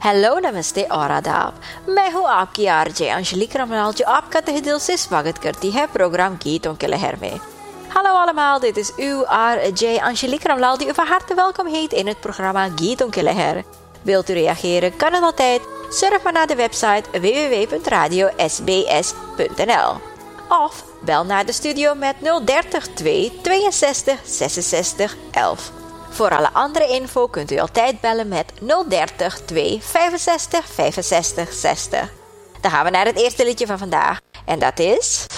हेलो नमस्ते और आदाब। मैं हूँ आपकी आरजे Angelique Ramlaal जो आपका तहे दिल से स्वागत करती है प्रोग्राम गीतों के लहर में। Hallo allemaal, dit is uw RJ Angelique Ramlaal die u van harte welkom heet in het programma Gieton ke Leher. Wilt u reageren, kan het altijd. Surf maar naar de website www.radiosbs.nl of bel naar de studio met 030 2 62 66 11. Voor alle andere info kunt u altijd bellen met 030 2 65 65 60. Dan gaan we naar het eerste liedje van vandaag. En dat is...